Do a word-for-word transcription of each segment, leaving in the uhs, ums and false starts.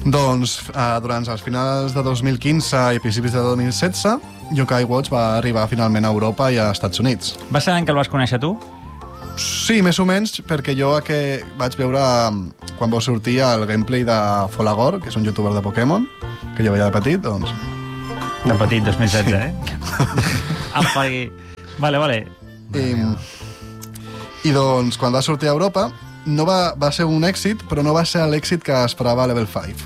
Doncs, eh, durant els finals de dos mil quinze i principis de dos mil setze, Yokai Watch va arribar finalment a Europa i a Estats Units. Va ser l'any que el vas conèixer tu? Sí, més o menys, perquè jo que vaig veure quan va sortir el gameplay de Folagor, que és un youtuber de Pokémon, que jo veia de petit, doncs... De petit, dos mil setze, sí. Eh? Apa, i... Vale, vale. I, I doncs, quan va sortir a Europa, no va, va ser un èxit, però no va ser l'èxit que esperava Level cinc.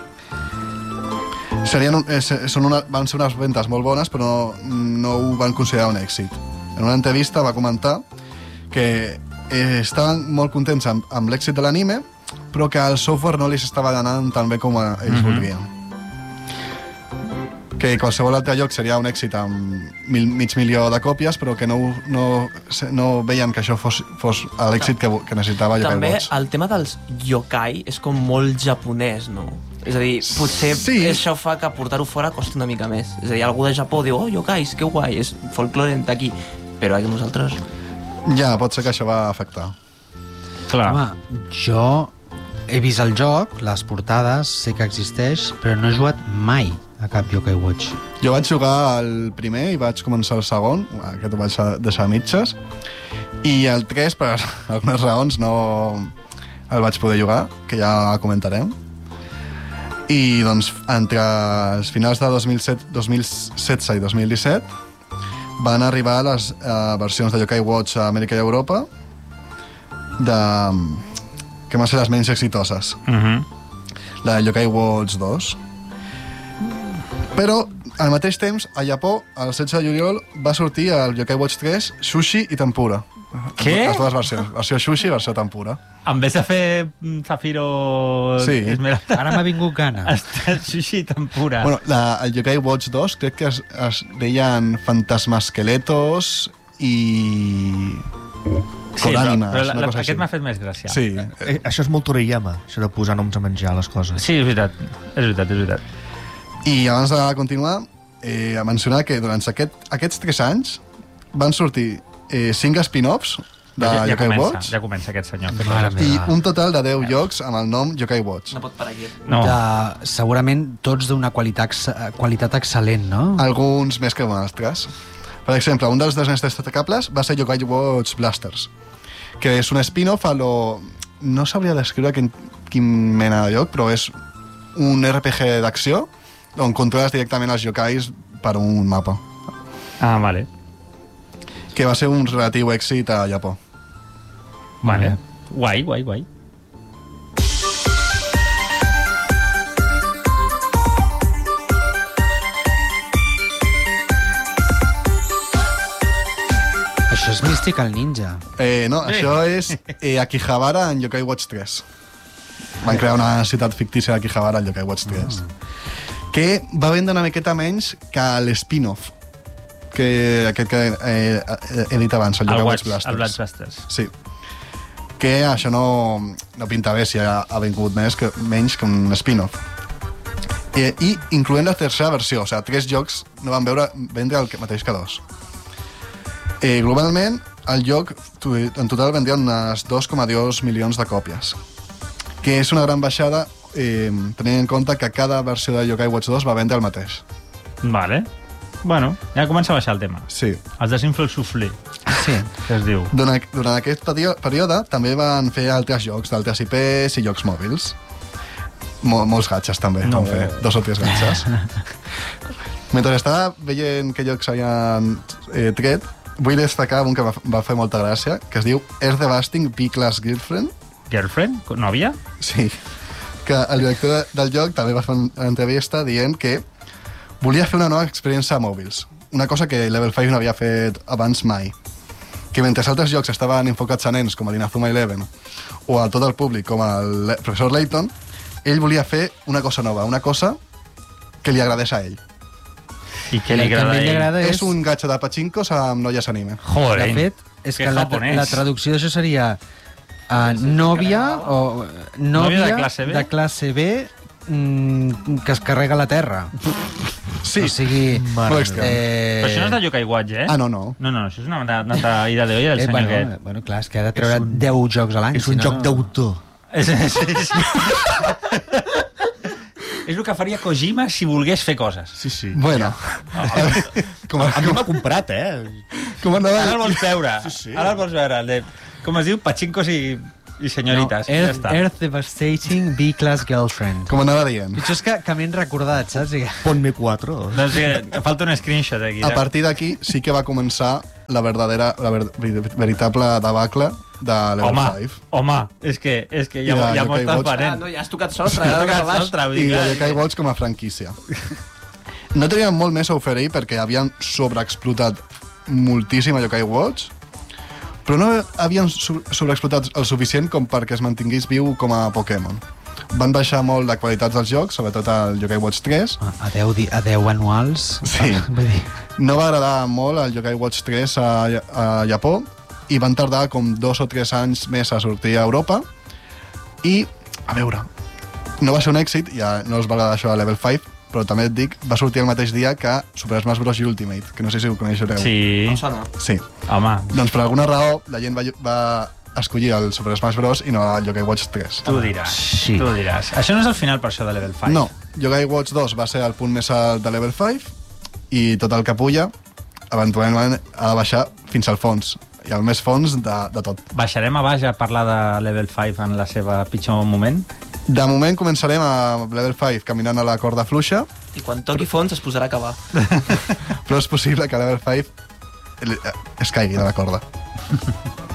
Serien, són una, van ser unes ventes molt bones, però no, no ho van considerar un èxit. En una entrevista va comentar que eh, estaven molt contents amb, amb l'èxit de l'anime, però que el software no li estava anant tan bé com ells mm-hmm. voldrien. Que qualsevol altre lloc seria un èxit amb mil, mig milió de còpies, però que no, no, no veien que això fos, fos l'èxit que, que necessitava Yokai També Watch. el tema dels yokai és com molt japonès, no? És a dir, potser sí. això fa que portar-ho fora costi una mica més. És a dir, algú de Japó diu, oh, yokais, que guai, és folklore d'aquí. Però aquí nosaltres... Ja, pot ser que això va afectar. Clar. Home, jo he vist el joc, les portades, sé que existeix, però no he jugat mai a cap Yokai Watch. Jo vaig jugar el primer i vaig començar el segon, aquest ho vaig deixar a mitges, i el tres, per algunes raons, no el vaig poder jugar, que ja comentarem. I doncs, entre els finals de dos mil set, dos mil setze i dos mil disset van arribar les eh, versions de Yokai Watch a Amèrica i Europa de... que van ser les menys exitoses. Uh-huh. La de Yokai Watch dos. Però, al mateix temps, a Japó, el setze de juliol, va sortir el Yokai Watch tres, Sushi i Tempura. Què? Les dues versions. Versió Sushi i versió Tempura. En vez de fer Zafiro... Sí. Esmeralda, Ara m'ha vingut gana. està Sushi i Tempura. Bueno, la, el Yokai Watch dos crec que es, es deien fantasmasqueletos i... Sí, con ànimes, però la, una la, cosa aquest així. m'ha fet més gràcia. Sí. Eh, això és molt Toriyama, això de posar noms a menjar les coses. Sí, és veritat. És veritat, és veritat. I abans de continuar, eh, a mencionar que durant aquest, aquests tres anys van sortir eh, cinc spin-offs de ja, ja, Yokai comença, Watch ja comença aquest senyor. Mare i meva. un total de deu jocs amb el nom Yokai Watch. No pot parar aquí. No. De, segurament tots d'una qualitat, qualitat excel·lent, no? Alguns més que altres. Per exemple, un dels més destacables va ser Yokai Watch Blasters, que és un spin-off a lo... No sabria descriure quin, quin mena de joc, però és un R P G d'acció on controles directament els yokais per un mapa, Ah, vale. que va ser un relatiu èxit a Japó. Vale. Guai, guai, guai. Això és Mystical Ninja. Eh, no, això és eh, Akihabara en Yokai Watch tres. Van crear una ciutat fictícia d'Akihabara en Yokai Watch tres. Que va vendre una miqueta menys que l'spin-off, que aquest que eh, he dit abans, el Yokai Watch Blasters. El Blasters. Sí. Que això no, no pinta bé si ha, ha vingut més que, menys que un spin-off. Eh, I incloent la tercera versió, o sigui, tres jocs no van veure, vendre el mateix que dos. Eh, globalment, el joc en total vendria unes dos coma dos milions de còpies, que és una gran baixada eh, tenint en compte que cada versió de Yokai Watch dos va vendre el mateix. Vale. Bueno, ja comença a baixar el tema. Sí. Els desinfla el suflé, Sí. que es diu. Durant, durant aquest període també van fer altres jocs d'altres I Ps i jocs mòbils. Mol, molts gatxes també, No. van fer dos o tres gatxes. Mentre estava veient que jocs havien eh, tret, vull destacar un que va, va fer molta gràcia, que es diu Earth Devasting B-Class Girlfriend. Girlfriend? Nòvia? Sí. Que el director del joc també va fer una entrevista dient que volia fer una nova experiència a mòbils, una cosa que Level cinc no havia fet abans mai. Que mentre altres jocs estaven enfocats a nens, com a l'Inazuma Eleven, o a tot el públic, com el professor Layton, ell volia fer una cosa nova, una cosa que li agradés a ell. I què li El que agrada a a mi li ell? agrada És és... un gatxa de pachinkos amb noies anime. Joder, De fet, és que que la, japonès. la traducció d'això seria uh, nòvia o nòvia de classe B? de classe B mm, que es carrega la terra. Sí, O sigui... molt estrany. Eh... Però això no és de Yokai Watch, eh? Ah, no, no. No, no, això és una altra, una altra idea de olla del Eh, senyor bueno, aquest. bueno, clar, és que ha de treure És un- deu jocs a l'any. És un si no, joc no. d'autor. És, és, és. és el que faria Kojima si volgués fer coses. Sí, sí. Bueno, com, a, A mi com, m'ha comprat, eh? com anava... Ara el vols veure. Sí, sí. Ara el vols veure. El de, com es diu? Pachincos i, i senyoritas. No, Ja Earth, està. Earth Devastating B-Class Girlfriend. Com anava dient. Pitjor és que, que m'he recordat, saps? I que- Ponme quatre. Doncs eh, falta un screenshot aquí. A partir d'aquí sí que va començar la verdadera, la ver, veritable debacle de Level Home, cinc. home, és que, és que ja, I de ja m'ho Yokai estàs Watch. Ah, venent. no, ja has tocat sostre. Ja Ja has tocat baix. sostre, vull I dir de que- Yokai Watch com a franquícia. No tenien molt més a oferir perquè havien sobreexplotat moltíssim a Yokai Watch, però no havien so- sobreexplotat el suficient com perquè es mantingués viu com a Pokémon. Van baixar molt la qualitat dels jocs, sobretot el Yokai Watch tres. A deu, di- a deu anuals... Sí. Vull dir, No va agradar molt el Yokai Watch tres a, a Japó i van tardar com dos o tres anys més a sortir a Europa i, a veure, no va ser un èxit, ja no els va agradar això a Level cinc, però també et dic, va sortir el mateix dia que Super Smash Bros. Ultimate, que no sé si ho coneixereu. Sí, Em sona. Sí. home, Doncs per alguna raó la gent va, va escollir el Super Smash Bros. I no el Yokai Watch tres. tu diràs. Sí. Tu diràs. Això no és el final per això de Level cinc. No, Yokai Watch dos va ser el punt més alt de Level cinc i tot el que puja eventualment ha de baixar fins al fons, i al més fons de, de tot. Baixarem a baix a parlar de Level cinc en la seva pitjor moment. De moment començarem a Level cinc caminant a la corda fluixa, I quan toqui fons es posarà a acabar. però és possible que a Level cinc es caigui de la corda.